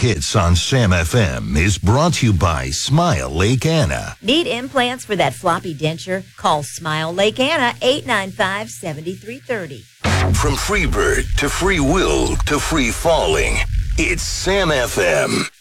Hits on Sam FM is brought to you by Smile Lake Anna. Need implants for that floppy denture? Call Smile Lake Anna, 895-7330. From Freebird to Free Will to Free Falling, it's Sam FM.